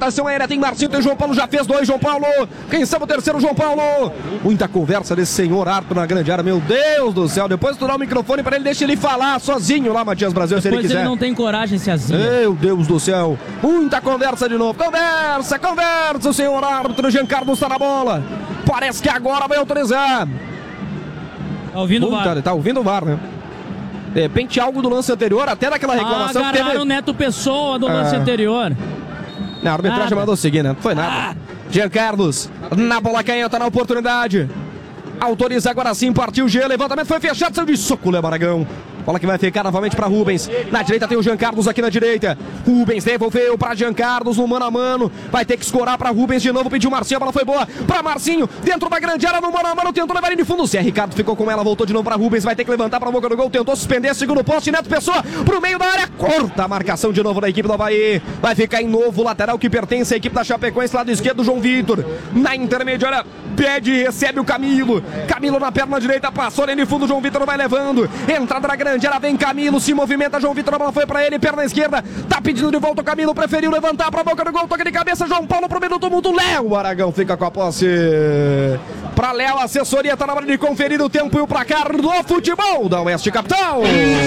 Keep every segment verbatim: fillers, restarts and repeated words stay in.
movimentação aérea, tem Marcinho, tem João Paulo, já fez dois, João Paulo. Quem sabe o terceiro, João Paulo. Muita conversa desse senhor Arthur na grande área, meu Deus do céu. Depois tu dá o microfone pra ele, deixa ele falar sozinho lá, Matias Brasil, se ele quiser. Ele não tem coragem, se azinha. Meu Deus do céu. Muita conversa de novo. Conversa, conversa, o senhor árbitro. Jean Carlos está na bola. Parece que agora vai autorizar. Tá ouvindo o V A R. Tá, tá ouvindo o V A R, né? De repente algo do lance anterior, até daquela reclamação ah, que teve... o Neto Pessoa do lance ah. anterior. Não, a arbitragem nada. mandou seguir, né? Não foi nada. Ah. Jean Carlos, na bola canhota, na oportunidade. Autoriza agora sim, partiu o G, levantamento foi fechado, saiu de soco, Léo Aragão. Bola que vai ficar novamente para Rubens. Na direita tem o Jean Carlos aqui na direita. Rubens devolveu para Jean Carlos no mano a mano. Vai ter que escorar para Rubens de novo. Pediu Marcinho, a bola foi boa para Marcinho. Dentro da grande área no mano a mano. Tentou levar ele de fundo. O Zé Ricardo ficou com ela. Voltou de novo para Rubens. Vai ter que levantar para a boca do gol. Tentou suspender. Segundo poste. Neto Pessoa pro meio da área. Corta a marcação de novo da equipe do Avaí. Vai ficar em novo lateral que pertence à equipe da Chapecoense. Lado esquerdo, João Vitor. Na intermediária, pede e recebe o Camilo. Camilo na perna direita. Passou ali de fundo. João Vitor vai levando. Entrada da grande área. Vem Camilo. Se movimenta, João Vitor, a bola foi pra ele, perna esquerda, tá pedindo de volta o Camilo, preferiu levantar pra boca do gol, toque de cabeça, João Paulo pro minuto mudo, Léo Aragão fica com a posse. Pra Léo, a assessoria tá na hora de conferir o tempo e o placar do futebol da Oeste Capital.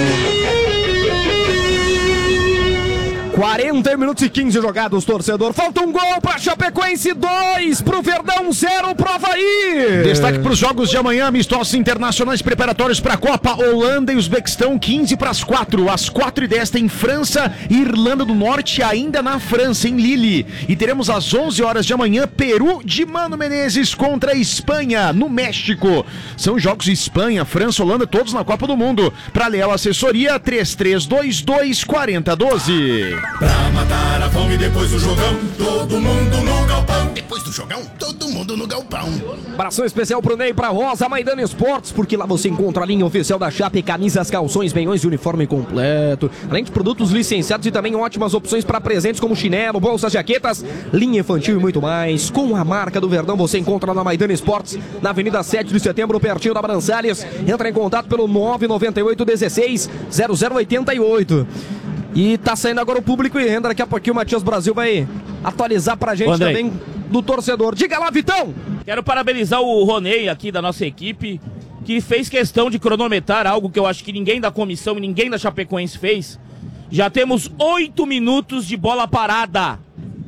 quarenta minutos e quinze jogados, torcedor. Falta um gol para Chapecoense, dois pro Verdão, zero pro Avaí. Destaque para os jogos de amanhã, amistosos internacionais preparatórios para a Copa. Holanda e Uzbequistão, quinze para as quatro. Às quatro e dez tem França e Irlanda do Norte, ainda na França, em Lille. E teremos às onze horas de amanhã, Peru de Mano Menezes contra a Espanha, no México. São jogos de Espanha, França, Holanda, todos na Copa do Mundo. Para Leal Assessoria, três três dois dois, quatro zero um dois. Pra matar a fome depois do jogão, todo mundo no galpão. Depois do jogão, todo mundo no galpão. Abração especial pro Ney, pra Rosa, Maidana Esportes, porque lá você encontra a linha oficial da Chape, camisas, calções, meiões e uniforme completo. Além de produtos licenciados e também ótimas opções para presentes como chinelo, bolsas, jaquetas, linha infantil e muito mais. Com a marca do Verdão você encontra na Maidana Esportes, na Avenida sete de setembro, pertinho da Brançales. Entra em contato pelo nove nove oito, dezesseis, zero zero oito oito. E tá saindo agora o público e renda. Daqui a pouquinho o Matias Brasil vai atualizar pra gente Andrei. também do torcedor. Diga lá, Vitão! Quero parabenizar o Ronei aqui da nossa equipe, que fez questão de cronometrar algo que eu acho que ninguém da comissão e ninguém da Chapecoense fez. Já temos oito minutos de bola parada.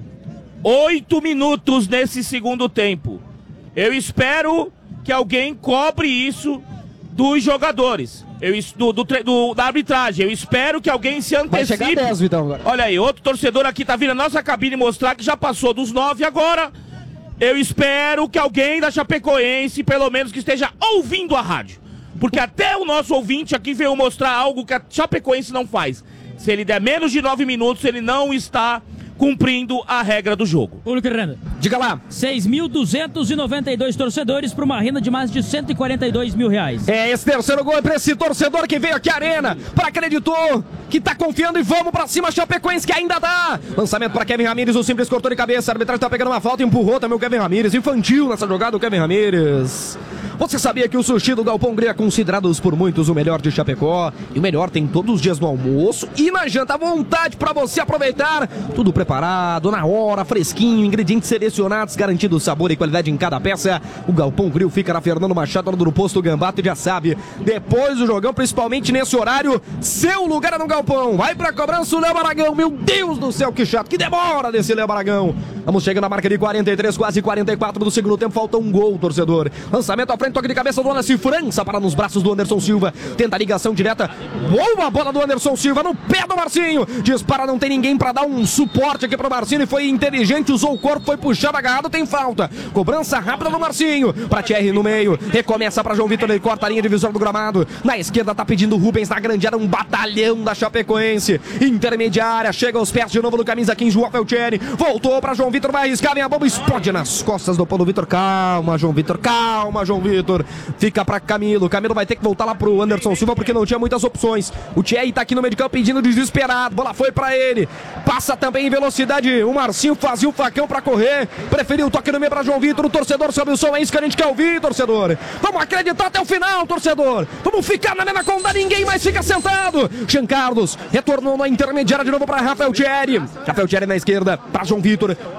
Oito minutos nesse segundo tempo. Eu espero que alguém cobre isso dos jogadores. Eu, do, do, do, da arbitragem, eu espero que alguém se antecipe. Vai chegar dez, Vitão, agora. Olha aí, outro torcedor aqui tá vindo na nossa cabine mostrar que já passou dos nove agora. Eu espero que alguém da Chapecoense, pelo menos que esteja ouvindo a rádio. Porque até o nosso ouvinte aqui veio mostrar algo que a Chapecoense não faz. Se ele der menos de nove minutos, ele não está cumprindo a regra do jogo. Público e renda. Diga lá. seis mil duzentos e noventa e dois torcedores para uma renda de mais de cento e quarenta e dois mil reais. É, esse terceiro gol é para esse torcedor que veio aqui à arena, para acreditou, que tá confiando e vamos para cima, Chapecoense que ainda dá. Lançamento para Kevin Ramírez, o simples cortou de cabeça, a arbitragem tá pegando uma falta, empurrou também o Kevin Ramírez, infantil nessa jogada o Kevin Ramírez. Você sabia que o sushi do Galpão Grilo é considerado por muitos o melhor de Chapecó? E o melhor tem todos os dias no almoço e na janta à vontade para você aproveitar. Tudo preparado, na hora, fresquinho, ingredientes selecionados, garantindo sabor e qualidade em cada peça. O Galpão Grilo fica na Fernando Machado, do posto Gambato, e já sabe, depois do jogão, principalmente nesse horário, seu lugar é no Galpão. Vai pra cobrança o Léo Aragão. Meu Deus do céu, que chato, que demora desse Léo Aragão. Vamos chegando na marca de quarenta e três, quase quarenta e quatro do segundo tempo. Falta um gol, torcedor. Lançamento à frente, toque de cabeça do Anderson França para nos braços do Anderson Silva. Tenta a ligação direta. Boa bola do Anderson Silva no pé do Marcinho. Dispara, não tem ninguém para dar um suporte aqui pro Marcinho. E foi inteligente, usou o corpo, foi puxado, agarrado, tem falta. Cobrança rápida do Marcinho. Para Thierry no meio. Recomeça para João Vitor, ele corta a linha divisória do gramado. Na esquerda tá pedindo Rubens, na grande área, um batalhão da Chapecoense. Intermediária, chega aos pés de novo no camisa quinze, o Feltieri. Voltou para João Vitor, vai arriscar, vem a bomba, explode nas costas do Paulo Vitor. Calma, João Vitor, calma, João Vitor. Fica para Camilo. Camilo vai ter que voltar lá pro Anderson Silva porque não tinha muitas opções. O Thierry tá aqui no meio de campo pedindo desesperado. Bola foi para ele. Passa também em velocidade. O Marcinho fazia o facão para correr. Preferiu o toque no meio para João Vitor. O torcedor sobe o som. É isso que a gente quer ouvir, torcedor. Vamos acreditar até o final, torcedor. Vamos ficar na mesma conta. Ninguém mais fica sentado. Jean Carlos retornou na intermediária de novo para Rafael Thierry. Rafael Thierry na esquerda para João Vitor.